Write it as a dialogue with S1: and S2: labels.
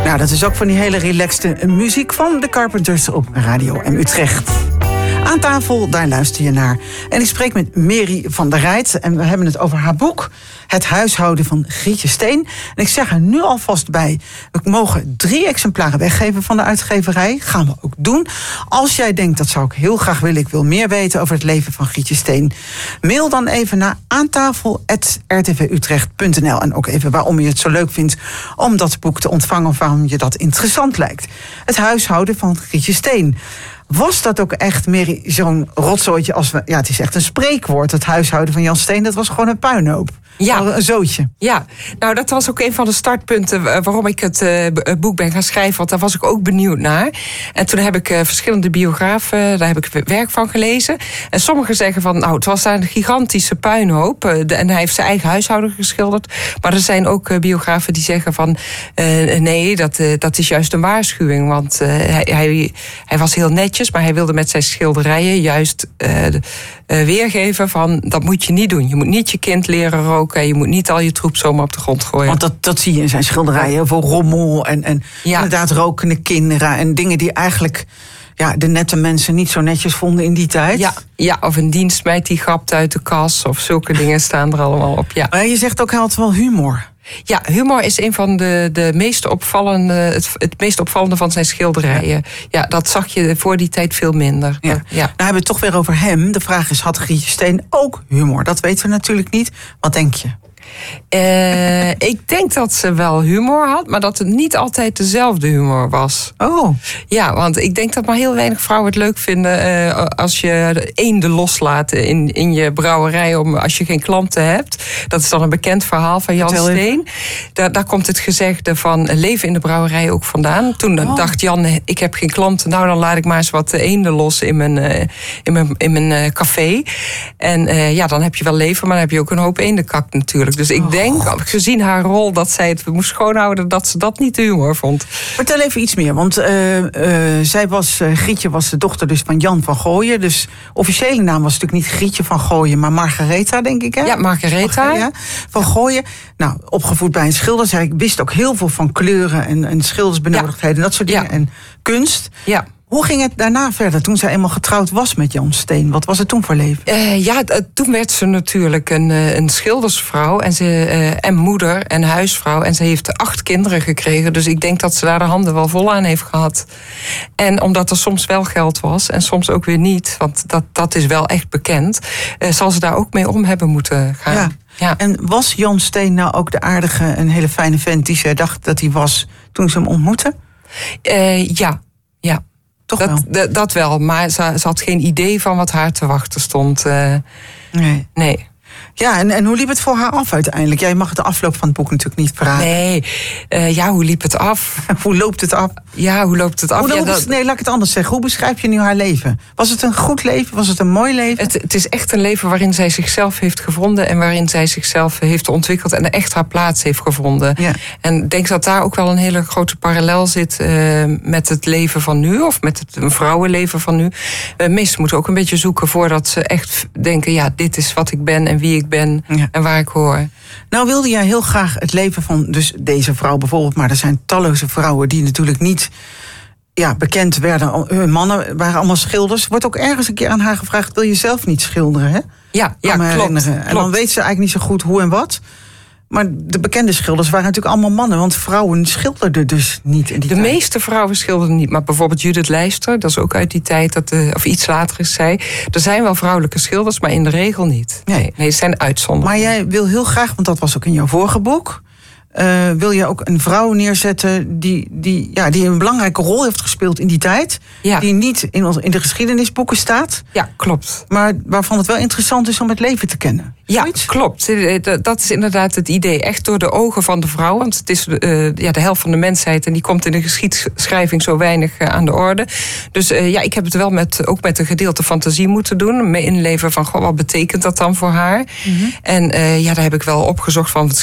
S1: Nou, dat is ook van die hele relaxte muziek van de Carpenters op Radio M Utrecht. Aan tafel, daar luister je naar. En ik spreek met Mary van der Rijt. En we hebben het over haar boek, Het huishouden van Grietje Steen. En ik zeg er nu alvast bij, we mogen 3 exemplaren weggeven van de uitgeverij. Gaan we ook doen. Als jij denkt, dat zou ik heel graag willen, ik wil meer weten over het leven van Grietje Steen, mail dan even naar aantafel@rtvutrecht.nl. En ook even waarom je het zo leuk vindt om dat boek te ontvangen of waarom je dat interessant lijkt. Het huishouden van Grietje Steen. Was dat ook echt, Mary, zo'n rotzooitje als we... Ja, het is echt een spreekwoord, het huishouden van Jan Steen. Dat was gewoon een puinhoop.
S2: Ja.
S1: Een zootje.
S2: Ja, nou dat was ook een van de startpunten waarom ik het boek ben gaan schrijven. Want daar was ik ook benieuwd naar. En toen heb ik verschillende biografen, daar heb ik werk van gelezen. En sommigen zeggen van, nou het was daar een gigantische puinhoop. En hij heeft zijn eigen huishouden geschilderd. Maar er zijn ook biografen die zeggen van, nee, dat is juist een waarschuwing. Want hij was heel netjes, maar hij wilde met zijn schilderijen juist weergeven van, dat moet je niet doen. Je moet niet je kind leren roken. Je moet niet al je troep zomaar op de grond gooien.
S1: Want dat zie je in zijn schilderijen. Heel veel rommel en inderdaad rokende kinderen. En dingen die eigenlijk de nette mensen niet zo netjes vonden in die tijd.
S2: Ja, of een dienstmeid die grapt uit de kas. Of zulke dingen staan er allemaal op. Ja.
S1: Maar je zegt ook, hij had wel humor.
S2: Ja, humor is een van de meest opvallende, het meest opvallende van zijn schilderijen. Ja, dat zag je voor die tijd veel minder.
S1: Ja. Nou hebben we het toch weer over hem. De vraag is, had Grietje Steen ook humor? Dat weten we natuurlijk niet. Wat denk je?
S2: Ik denk dat ze wel humor had, maar dat het niet altijd dezelfde humor was.
S1: Oh.
S2: Ja, want ik denk dat maar heel weinig vrouwen het leuk vinden als je eenden loslaat in je brouwerij als je geen klanten hebt. Dat is dan een bekend verhaal van Jan Steen. Daar komt het gezegde van leven in de brouwerij ook vandaan. Toen dacht Jan, ik heb geen klanten, nou dan laat ik maar eens wat eenden los in mijn café. En dan heb je wel leven, maar dan heb je ook een hoop eendenkak natuurlijk. Dus ik denk, gezien haar rol dat zij het moest schoonhouden, dat ze dat niet de humor vond.
S1: Vertel even iets meer, want Grietje was de dochter dus van Jan van Gooien. Dus officiële naam was natuurlijk niet Grietje van Gooien, maar Margaretha, denk ik, hè?
S2: Ja, Margaretha.
S1: Van Gooien. Nou, opgevoed bij een schilder. Zij wist ook heel veel van kleuren en schildersbenodigdheden en dat soort dingen. En kunst. Ja. Hoe ging het daarna verder, toen zij eenmaal getrouwd was met Jan Steen? Wat was het toen voor leven?
S2: Toen werd ze natuurlijk een schildersvrouw en moeder en huisvrouw. En ze heeft 8 kinderen gekregen. Dus ik denk dat ze daar de handen wel vol aan heeft gehad. En omdat er soms wel geld was en soms ook weer niet, want dat is wel echt bekend, zal ze daar ook mee om hebben moeten gaan. Ja.
S1: En was Jan Steen nou ook de aardige en hele fijne vent die zij dacht dat hij was toen ze hem ontmoette?
S2: Ja. Dat wel, maar ze had geen idee van wat haar te wachten stond. Nee.
S1: Ja, en hoe liep het voor haar af uiteindelijk? Jij mag de afloop van het boek natuurlijk niet praten.
S2: Nee, hoe liep het af?
S1: Hoe loopt het af?
S2: Ja, hoe loopt het af?
S1: Nee, laat ik het anders zeggen. Hoe beschrijf je nu haar leven? Was het een goed leven? Was het een mooi leven?
S2: Het is echt een leven waarin zij zichzelf heeft gevonden en waarin zij zichzelf heeft ontwikkeld en echt haar plaats heeft gevonden. Ja. En ik denk dat daar ook wel een hele grote parallel zit met het leven van nu, of met het vrouwenleven van nu. Meesten moeten ook een beetje zoeken voordat ze echt denken, dit is wat ik ben en wie ik ben en waar ik hoor.
S1: Nou wilde jij heel graag het leven van dus deze vrouw bijvoorbeeld, maar er zijn talloze vrouwen die natuurlijk niet bekend werden. Hun mannen waren allemaal schilders. Wordt ook ergens een keer aan haar gevraagd, wil je zelf niet schilderen, hè?
S2: Ja, klopt.
S1: En dan weet ze eigenlijk niet zo goed hoe en wat. Maar de bekende schilders waren natuurlijk allemaal mannen, want vrouwen schilderden dus niet in die tijd.
S2: De meeste vrouwen schilderden niet, maar bijvoorbeeld Judith Leyster, dat is ook uit die tijd, of iets later is zij. Er zijn wel vrouwelijke schilders, maar in de regel niet. Nee, het zijn uitzonderingen.
S1: Maar jij wil heel graag, want dat was ook in jouw vorige boek, wil je ook een vrouw neerzetten die een belangrijke rol heeft gespeeld in die tijd. Ja. Die niet in de geschiedenisboeken staat.
S2: Ja, klopt.
S1: Maar waarvan het wel interessant is om het leven te kennen.
S2: Zoiets? Ja, klopt. Dat is inderdaad het idee. Echt door de ogen van de vrouw. Want het is de helft van de mensheid en die komt in de geschiedschrijving zo weinig aan de orde. Dus ik heb het wel ook met een gedeelte fantasie moeten doen. Me inleven van, wat betekent dat dan voor haar? Mm-hmm. En daar heb ik wel opgezocht van